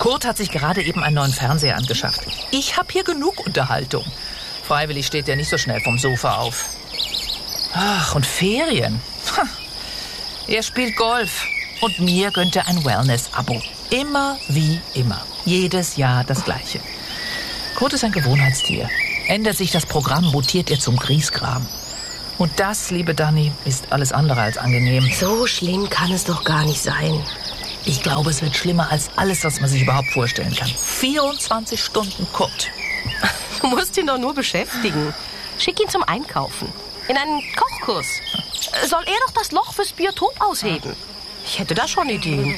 Kurt hat sich gerade eben einen neuen Fernseher angeschafft. Ich habe hier genug Unterhaltung. Freiwillig steht er nicht so schnell vom Sofa auf. Ach, und Ferien. Er spielt Golf. Und mir gönnt er ein Wellness-Abo. Immer wie immer. Jedes Jahr das Gleiche. Kurt ist ein Gewohnheitstier. Ändert sich das Programm, mutiert er zum Griesgram. Und das, liebe Dani, ist alles andere als angenehm. So schlimm kann es doch gar nicht sein. Ich glaube, es wird schlimmer als alles, was man sich überhaupt vorstellen kann. 24 Stunden Kurt. Du musst ihn doch nur beschäftigen. Schick ihn zum Einkaufen. In einen Kochkurs. Soll er doch das Loch fürs Biotop ausheben? Ich hätte da schon Ideen.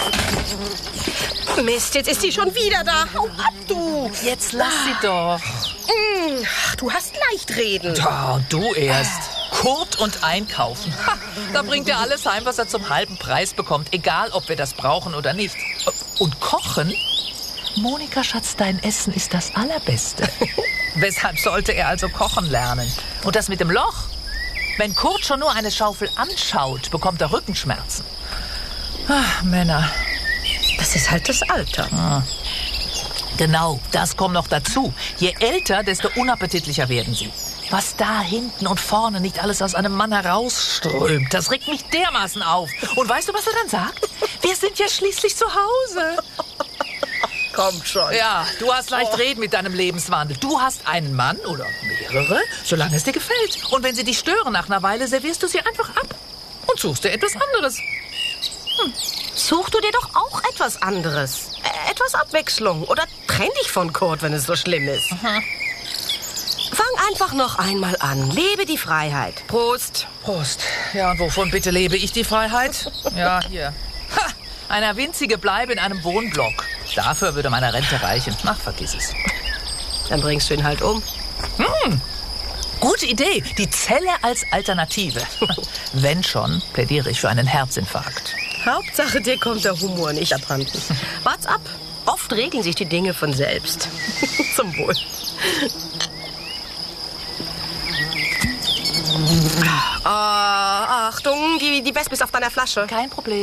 Mist, jetzt ist sie schon wieder da. Hau ab, du. Jetzt lass sie doch. Du hast Leichtreden. Ja, und du erst. Kurt und Einkaufen. Da bringt er alles heim, was er zum halben Preis bekommt. Egal, ob wir das brauchen oder nicht. Und Kochen? Monika, Schatz, dein Essen ist das Allerbeste. Weshalb sollte er also kochen lernen? Und das mit dem Loch? Wenn Kurt schon nur eine Schaufel anschaut, bekommt er Rückenschmerzen. Ach, Männer. Das ist halt das Alter. Genau, das kommt noch dazu. Je älter, desto unappetitlicher werden sie. Was da hinten und vorne nicht alles aus einem Mann herausströmt, das regt mich dermaßen auf. Und weißt du, was er dann sagt? Wir sind ja schließlich zu Hause. Komm schon. Ja, du hast leicht reden mit deinem Lebenswandel. Du hast einen Mann oder mehrere, solange es dir gefällt. Und wenn sie dich stören nach einer Weile, servierst du sie einfach ab und suchst dir etwas anderes. Such du dir doch auch etwas anderes. Etwas Abwechslung. Oder trenn dich von Kurt, wenn es so schlimm ist. Fang einfach noch einmal an. Lebe die Freiheit. Prost. Prost. Ja, und wovon bitte lebe ich die Freiheit? Ja, hier. Ha! Eine winzige Bleibe in einem Wohnblock. Dafür würde meine Rente reichen. Ach, vergiss es. Dann bringst du ihn halt um. Gute Idee. Die Zelle als Alternative. Wenn schon, plädiere ich für einen Herzinfarkt. Hauptsache, dir kommt der Humor nicht abhanden. Wart's ab. Oft regeln sich die Dinge von selbst. Zum Wohl. Achtung, die Wespe ist auf deiner Flasche. Kein Problem.